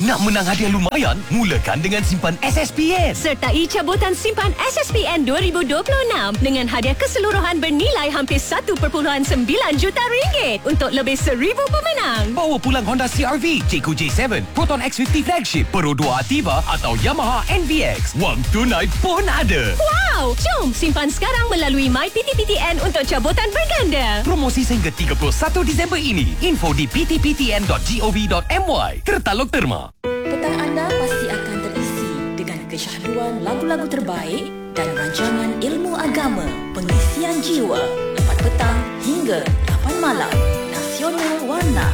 Nak menang hadiah lumayan? Mulakan dengan simpan SSPN. Sertai cabutan simpan SSPN 2026 dengan hadiah keseluruhan bernilai hampir 1.9 juta ringgit untuk lebih 1,000 pemenang. Bawa pulang Honda CR-V, Jayco J7, Proton X50 Flagship, Pro 2 Ativa atau Yamaha NVX. Wang tunai pun ada. Wow! Jom simpan sekarang melalui MyPTPTN untuk cabutan berganda. Promosi sehingga 31 Disember ini. Info di ptptn.gov.my. Tertaluk terma. Petang anda pasti akan terisi dengan kesyahduan lagu-lagu terbaik dan rancangan ilmu agama, pengisian jiwa, 4 petang hingga 8 malam. Nasional Warna.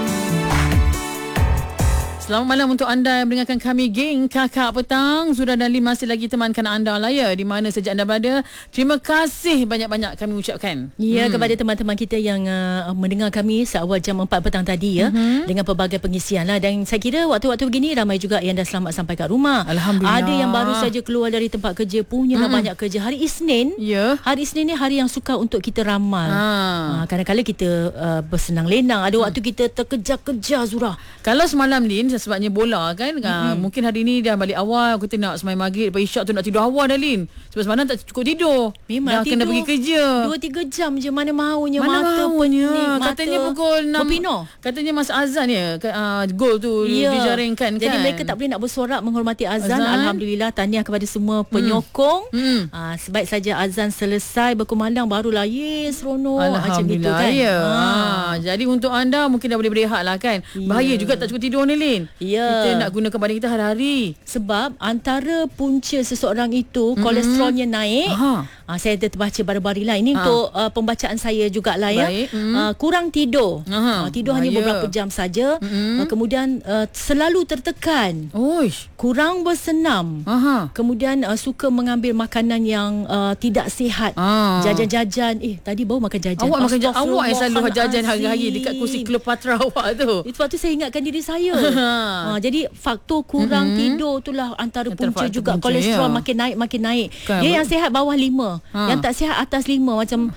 Selamat malam untuk anda yang mendengarkan kami, geng Kakak Petang. Sudah dan Lin masih lagi temankan anda lah ya, di mana saja anda berada. Terima kasih banyak-banyak kami ucapkan. Ya, kepada teman-teman kita yang mendengar kami seawal jam 4 petang tadi ya, dengan pelbagai pengisian lah. Dan saya kira waktu-waktu begini ramai juga yang dah selamat sampai kat rumah. Alhamdulillah. Ada yang baru saja keluar dari tempat kerja, punya banyak kerja. Hari Isnin, hari Isnin ni hari yang suka untuk kita ramal. Kadang-kadang kita bersenang lenang. Ada waktu kita terkejar-kejar, Zura. Kalau semalam Lin, sebabnya bola kan, mungkin hari ni dah balik awal, kita nak sembahyang maghrib, lepas isyak tu nak tidur awal dah Lin, sebab semalam tak cukup tidur. Memang dah kena pergi kerja 2-3 jam je, mana maunya. Mana maunya. Mata Katanya pukul 6 berpinoh. Katanya masa azan ya, gol tu dijaringkan kan. Jadi mereka tak boleh nak bersorak menghormati azan. Alhamdulillah, tahniah kepada semua penyokong. Sebaik saja azan selesai berkumandang, barulah seronok macam gitu kan. Jadi untuk anda mungkin dah boleh berehat lah kan. Bahaya juga tak cukup tidur ni Lin. Kita nak gunakan badan kita hari-hari. Sebab antara punca seseorang itu kolesterolnya naik. Saya dah terbaca baru-baru lah. Ini untuk pembacaan saya jugalah ya. Kurang tidur. Tidur hanya beberapa jam saja. Kemudian selalu tertekan. Kurang bersenam. Kemudian suka mengambil makanan yang tidak sihat. Jajan-jajan. Tadi baru makan jajan. Awak yang selalu jajan hari-hari dekat kursi Cleopatra awak tu. Itu waktu saya ingatkan diri saya. Jadi faktor kurang tidur itulah antara punca juga kolesterol makin naik kan, yang sihat bawah 5, yang tak sihat atas 5, macam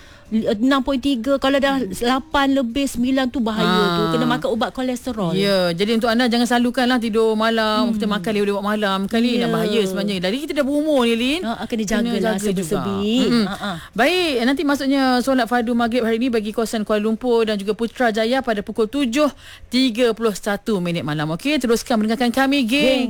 6.3. Kalau dah 8 lebih 9 tu bahaya tu, kena makan ubat kolesterol. Jadi untuk anda jangan selalukanlah tidur malam. Kita makan lewat malam kali nak bahaya sebenarnya. Dari kita dah berumur ni Lin, akan dijagalah sebi-sebi. Baik, nanti maksudnya solat fardu maghrib hari ni bagi kawasan Kuala Lumpur dan juga Putrajaya pada pukul 7.31 malam. Okey, teruskan mendengarkan kami, geng